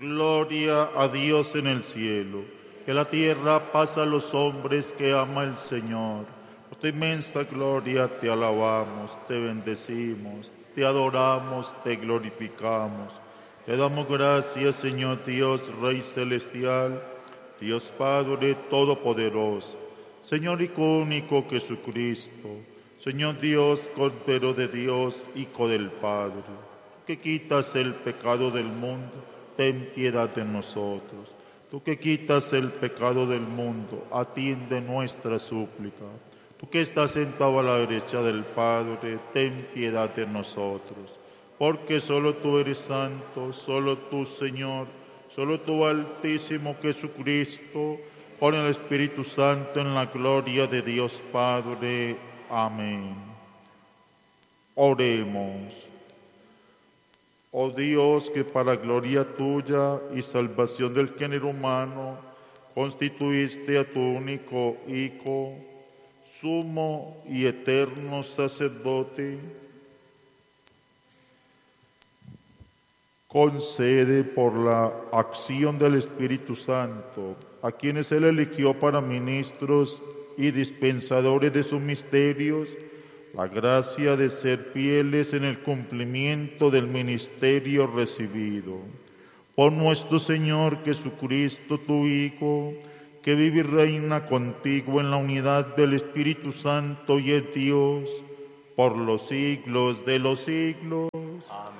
Gloria a Dios en el cielo, que la tierra pasa a los hombres que ama el Señor. Por tu inmensa gloria te alabamos, te bendecimos, te adoramos, te glorificamos. Te damos gracias, Señor Dios, Rey celestial, Dios Padre todopoderoso, Señor Hijo único Jesucristo, Señor Dios, Cordero de Dios, Hijo del Padre, que quitas el pecado del mundo, ten piedad de nosotros. Tú que quitas el pecado del mundo, atiende nuestra súplica. Tú que estás sentado a la derecha del Padre, ten piedad de nosotros. Porque solo tú eres santo, solo tú, Señor, solo tú, Altísimo Jesucristo, con el Espíritu Santo en la gloria de Dios Padre. Amén. Oremos. Oh Dios, que para gloria tuya y salvación del género humano constituiste a tu único Hijo, sumo y eterno sacerdote, concede por la acción del Espíritu Santo a quienes Él eligió para ministros y dispensadores de sus misterios, la gracia de ser fieles en el cumplimiento del ministerio recibido. Por nuestro Señor Jesucristo, tu Hijo, que vive y reina contigo en la unidad del Espíritu Santo y es Dios, por los siglos de los siglos. Amén.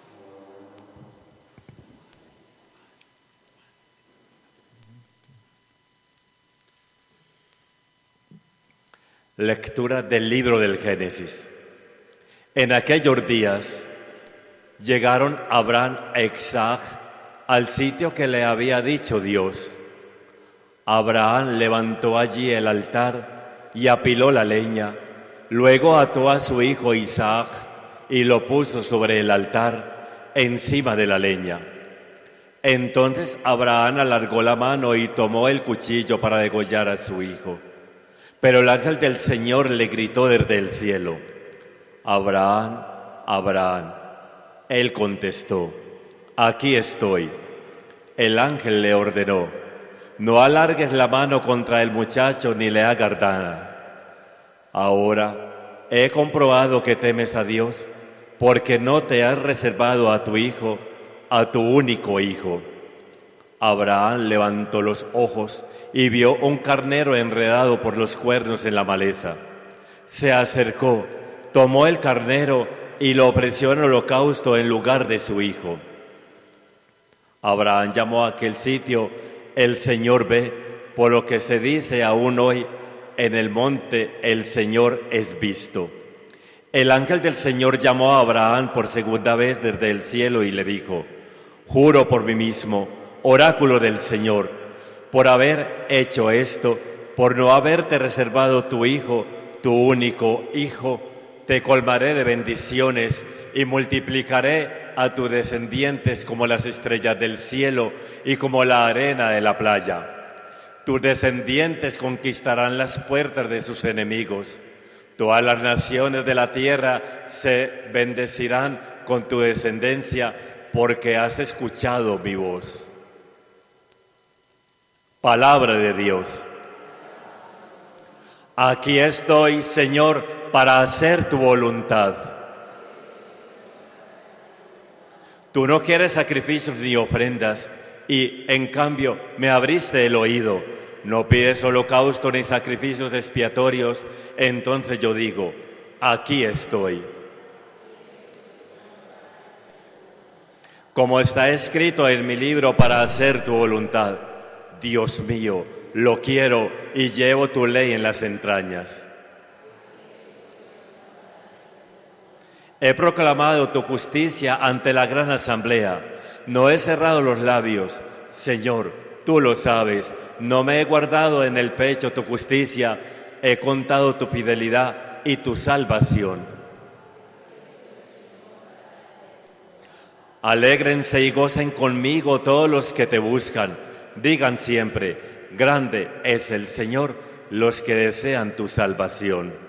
Lectura del libro del Génesis. En aquellos días llegaron Abraham e Isaac al sitio que le había dicho Dios. Abraham levantó allí el altar y apiló la leña, luego ató a su hijo Isaac y lo puso sobre el altar encima de la leña. Entonces Abraham alargó la mano y tomó el cuchillo para degollar a su hijo. Pero el ángel del Señor le gritó desde el cielo: Abraham, Abraham. Él contestó: aquí estoy. El ángel le ordenó: no alargues la mano contra el muchacho ni le hagas nada. Ahora he comprobado que temes a Dios, porque no te has reservado a tu hijo, a tu único hijo. Abraham levantó los ojos y vio un carnero enredado por los cuernos en la maleza. Se acercó, tomó el carnero y lo ofreció en holocausto en lugar de su hijo. Abraham llamó a aquel sitio El Señor ve, por lo que se dice aún hoy: en el monte el Señor es visto. El ángel del Señor llamó a Abraham por segunda vez desde el cielo y le dijo: juro por mí mismo, oráculo del Señor, por haber hecho esto, por no haberte reservado tu hijo, tu único hijo, te colmaré de bendiciones y multiplicaré a tus descendientes como las estrellas del cielo y como la arena de la playa. Tus descendientes conquistarán las puertas de sus enemigos. Todas las naciones de la tierra se bendecirán con tu descendencia, porque has escuchado mi voz. Palabra de Dios. Aquí estoy, Señor, para hacer tu voluntad. Tú no quieres sacrificios ni ofrendas, y en cambio me abriste el oído. No pides holocausto ni sacrificios expiatorios. Entonces yo digo: aquí estoy. Como está escrito en mi libro, para hacer tu voluntad. Dios mío, lo quiero y llevo tu ley en las entrañas. He proclamado tu justicia ante la gran asamblea. No he cerrado los labios. Señor, tú lo sabes. No me he guardado en el pecho tu justicia. He contado tu fidelidad y tu salvación. Alégrense y gocen conmigo todos los que te buscan. Digan siempre: grande es el Señor, los que desean tu salvación.